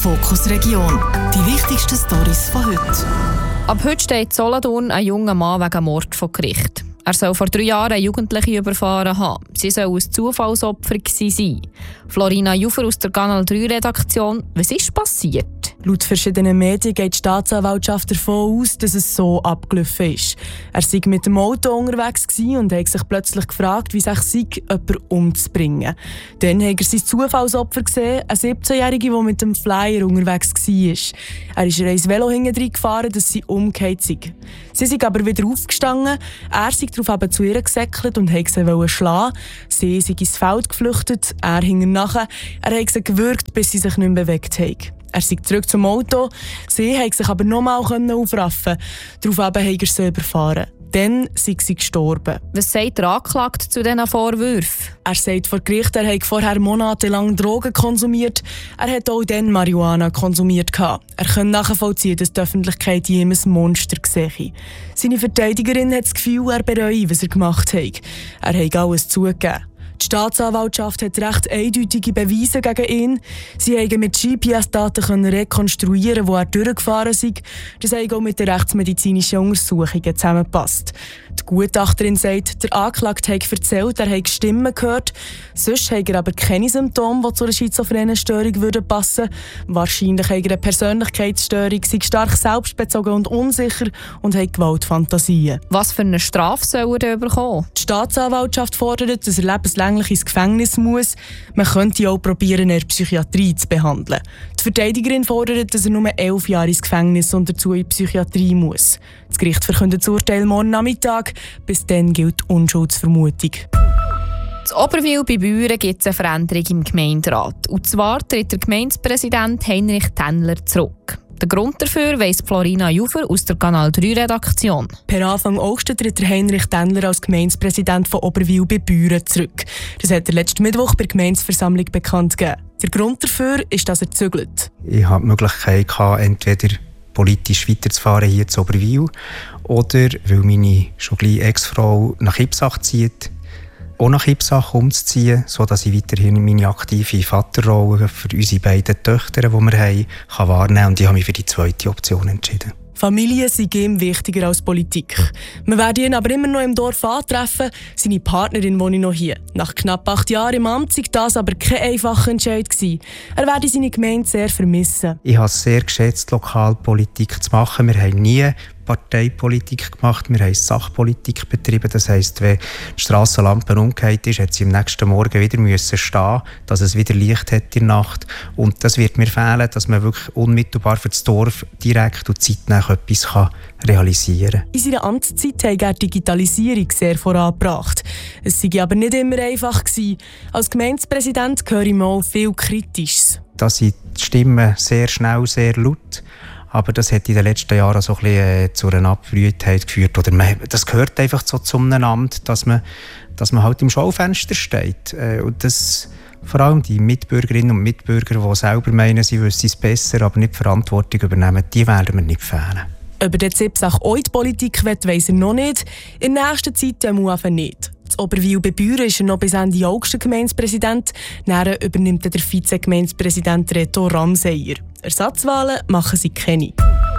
Fokus Region. Die wichtigsten Storys von heute. Ab heute steht in Solothurn ein junger Mann wegen Mord vor Gericht. Er soll vor 3 Jahren eine Jugendliche überfahren haben. Sie soll ein Zufallsopfer gewesen sein. Florina Jufer aus der Kanal 3 Redaktion. Was ist passiert? Laut verschiedenen Medien geht die Staatsanwaltschaft davon aus, dass es so abgelaufen ist. Er sei mit dem Auto unterwegs und hat sich plötzlich gefragt, wie es sei, jemanden umzubringen. Dann hat er sein Zufallsopfer gesehen, eine 17-Jährige, die mit dem Flyer unterwegs war. Er ist ihr ins Velo hinten gefahren, dass sie umgekehrt sei. Sie sei aber wieder aufgestanden. Er sei darauf zu ihr gesäckelt und wollte sie schlagen. Sie sei ins Feld geflüchtet, er hing nachher. Er hat sie gewürgt, bis sie sich nicht mehr bewegt haben. Er sei zurück zum Auto. Sie konnte sich aber nochmal aufraffen. Daraufhin hat er sie überfahren. Dann sei sie gestorben. Was sagt der Anklagte zu diesen Vorwürfen? Er sagt vor Gericht, er habe vorher monatelang Drogen konsumiert. Er hat auch dann Marihuana konsumiert. Er kann nachvollziehen, dass die Öffentlichkeit ihm ein Monster sehe. Seine Verteidigerin hat das Gefühl, er bereue, was er gemacht hat. Er hat alles zugegeben. Die Staatsanwaltschaft hat recht eindeutige Beweise gegen ihn. Sie haben mit GPS-Daten rekonstruieren, wo er durchgefahren sei. Das hat auch mit den rechtsmedizinischen Untersuchungen zusammengepasst. Die Gutachterin sagt, der Anklagte hat erzählt, er habe Stimmen gehört. Sonst hat er aber keine Symptome, die zu einer schizophrenen Störung passen würden. Wahrscheinlich hat er eine Persönlichkeitsstörung, sei stark selbstbezogen und unsicher und hat Gewaltfantasien. Was für eine Strafe soll er bekommen? Die Staatsanwaltschaft fordert, dass er lebenslänglich ins Gefängnis muss. Man könnte auch probieren, in der Psychiatrie zu behandeln. Die Verteidigerin fordert, dass er nur 11 Jahre ins Gefängnis und dazu in die Psychiatrie muss. Das Gericht verkündet das Urteil morgen Nachmittag. Bis dann gilt die Unschuldsvermutung. In Oberwil bei Büren gibt es eine Veränderung im Gemeinderat. Und zwar tritt der Gemeindepräsident Heinrich Tennler zurück. Der Grund dafür weiss Florina Jufer aus der Kanal 3 Redaktion. Per Anfang August tritt der Heinrich Tennler als Gemeindepräsident von Oberwil bei Büren zurück. Das hat er letzten Mittwoch bei der Gemeindeversammlung bekannt gegeben. Der Grund dafür ist, dass er zügelt. Ich hatte die Möglichkeit, entweder politisch weiterzufahren hier zu Oberwil oder weil meine schon gleich Ex-Frau nach Ipsach zieht, auch nach Ipsach umzuziehen, sodass ich weiterhin meine aktive Vaterrolle für unsere beiden Töchter, die wir haben, kann wahrnehmen kann. Und ich habe mich für die zweite Option entschieden. Familie sei ihm wichtiger als Politik. Wir werden ihn aber immer noch im Dorf antreffen. Seine Partnerin wohnt noch hier. Nach knapp 8 Jahren im Amt sei das aber kein einfacher Entscheid gewesen. Er werde seine Gemeinde sehr vermissen. Ich habe es sehr geschätzt, Lokalpolitik zu machen. Wir haben nie Parteipolitik gemacht, wir haben Sachpolitik betrieben. Das heisst, wenn die Strassenlampe umgekehrt ist, hat sie am nächsten Morgen wieder stehen, dass es wieder Licht hat in der Nacht. Und das wird mir fehlen, dass man wirklich unmittelbar für das Dorf direkt und zeitnah etwas realisieren kann. In seiner Amtszeit hat er die Digitalisierung sehr vorangebracht. Es sei aber nicht immer einfach gewesen. Als Gemeindepräsident höre ich mal viel Kritisches. Da sind die Stimmen sehr schnell, sehr laut. Aber das hat in den letzten Jahren so ein bisschen zu einer Abbrühtheit geführt. Oder das gehört einfach so zu einem Amt, dass man halt im Schaufenster steht. Und das, vor allem die Mitbürgerinnen und Mitbürger, die selber meinen, sie wüssten es besser, aber nicht die Verantwortung übernehmen, die werden mir nicht fehlen. Ob er jetzt Ipsach auch in die Politik will, weiss er noch nicht. In der nächsten Zeit einfach nicht. In Oberwil bei Büren ist er noch bis Ende August Gemeindepräsident. Dann übernimmt der Vize-Gemeindepräsident Reto Ramseyer. Ersatzwahlen machen sie keine.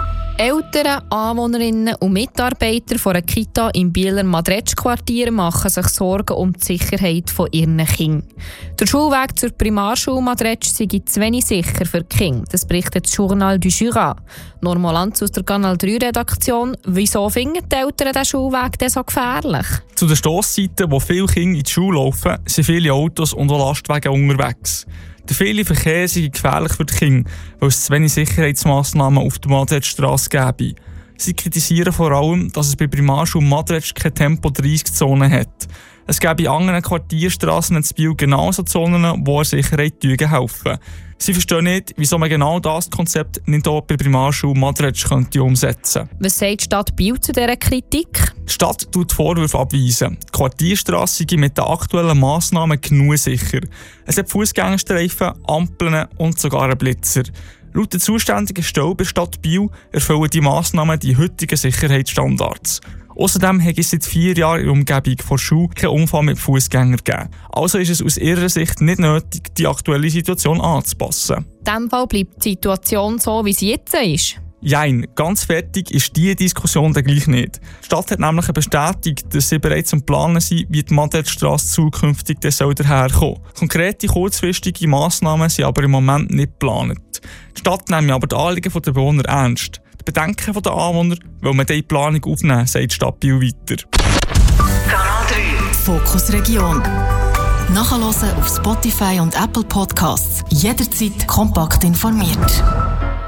Eltern, Anwohnerinnen und Mitarbeiter von einer Kita im Bieler Madretsch-Quartier machen sich Sorgen um die Sicherheit ihrer Kinder. Der Schulweg zur Primarschule Madretsch sei zu wenig sicher für die Kinder. Das berichtet das Journal du Jura. Norma Lanz aus der Kanal 3 Redaktion. Wieso finden die Eltern den Schulweg denn so gefährlich? Zu den Stosszeiten, wo viele Kinder in die Schule laufen, sind viele Autos und auch Lastwagen unterwegs. Der viele Verkehr sei gefährlich für die Kinder, weil es zu wenig Sicherheitsmassnahmen auf der Madretschstrasse gäbe. Sie kritisieren vor allem, dass es bei Primarschule Madretsch keine Tempo-30-Zone hat. Es gäbe in anderen Quartierstrassen in Biel genauso Zonen, die der Sicherheit helfen. Sie verstehen nicht, wieso man genau das Konzept nicht auch bei Primarschule Madretsch umsetzen könnte. Was sagt die Stadt Biel zu dieser Kritik? Die Stadt tut Vorwürfe abweisen. Die Quartierstrasse ist mit den aktuellen Massnahmen genug sicher. Es hat Fußgängerstreifen, Ampeln und sogar einen Blitzer. Laut der zuständigen Stelle bei Stadt Biel erfüllen die Massnahmen die heutigen Sicherheitsstandards. Außerdem hat es seit 4 Jahren in der Umgebung vor Schule keinen Unfall mit Fußgängern gegeben. Also ist es aus ihrer Sicht nicht nötig, die aktuelle Situation anzupassen. In diesem Fall bleibt die Situation so, wie sie jetzt ist. Jein, ganz fertig ist diese Diskussion dann gleich nicht. Die Stadt hat nämlich bestätigt, dass sie bereits am Planen sind, wie die Madretstrasse zukünftig daherkommen soll. Konkrete kurzfristige Massnahmen sind aber im Moment nicht geplant. Die Stadt nimmt aber die Anliegen der Bewohner ernst. Die Bedenken der Anwohner will man diese Planung aufnehmen, sagt die Stadt Biel weiter. Kanal 3 Fokus Region. Nachhören auf Spotify und Apple Podcasts. Jederzeit kompakt informiert.